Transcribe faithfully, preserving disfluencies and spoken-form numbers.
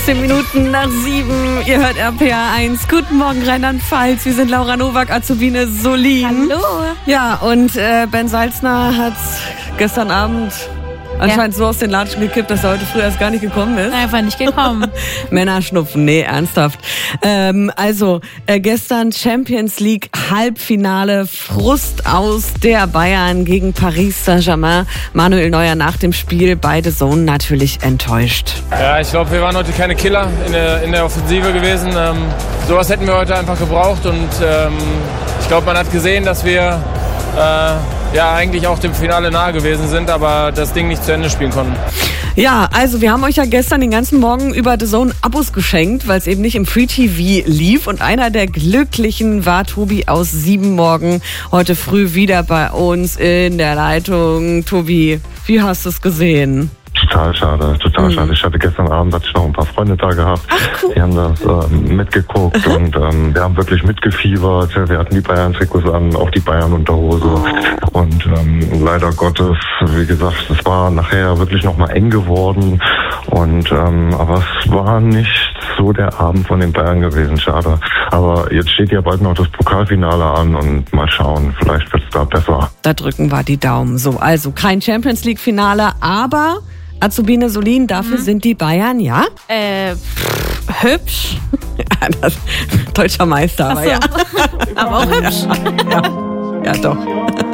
fünfzehn Minuten nach sieben. Ihr hört R P R eins. Guten Morgen, Rheinland-Pfalz. Wir sind Laura Nowak, Azubine Solin. Hallo. Ja, und äh, Ben Salzner hat gestern Abend anscheinend ja. so aus den Latschen gekippt, dass er heute früh erst gar nicht gekommen ist. Einfach nicht gekommen. Männerschnupfen, nee, ernsthaft. Ähm, also, äh, gestern Champions League Halbfinale, Frust aus der Bayern gegen Paris Saint-Germain. Manuel Neuer nach dem Spiel, beide Sohn natürlich enttäuscht. Ja, ich glaube, wir waren heute keine Killer in der, in der Offensive gewesen. Ähm, sowas hätten wir heute einfach gebraucht und ähm, ich glaube, man hat gesehen, dass wir äh, ja eigentlich auch dem Finale nahe gewesen sind, aber das Ding nicht zu Ende spielen konnten. Ja, also wir haben euch ja gestern den ganzen Morgen über The Zone Abos geschenkt, weil es eben nicht im Free T V lief. Und einer der Glücklichen war Tobi aus Siebenmorgen, heute früh wieder bei uns in der Leitung. Tobi, wie hast du es gesehen? Total schade, total mhm. schade. Ich hatte gestern Abend hatte ich noch ein paar Freunde da gehabt. Ach, cool. Die haben das ähm, mitgeguckt und ähm, wir haben wirklich mitgefiebert. Wir hatten die Bayern-Trikots an, auch die Bayern-Unterhose. Oh. Und ähm, leider Gottes, wie gesagt, es war nachher wirklich nochmal eng geworden. Und ähm, aber es war nicht so der Abend von den Bayern gewesen, schade. Aber jetzt steht ja bald noch das Pokalfinale an und mal schauen, vielleicht wird es da besser. Da drücken wir die Daumen. So, also kein Champions League-Finale, aber Azubine Solin, dafür mhm. sind die Bayern, ja? Äh, pff, hübsch. Ja, das, deutscher Meister, aber so. ja. Aber auch hübsch. Ja, ja doch.